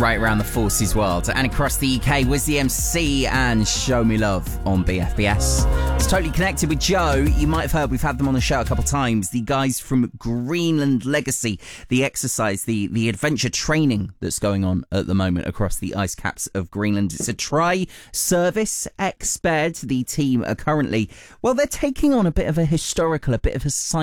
right around the Forces world and across the UK. Wiz the MC and Show Me Love on BFBS. It's Totally Connected with Joe. You might have heard we've had them on the show a couple of times. The guys from Greenland Legacy, the exercise, the adventure training that's going on at the moment across the ice caps of Greenland. It's a tri-service exped. The team are currently, well, they're taking on a bit of a historical, a bit of a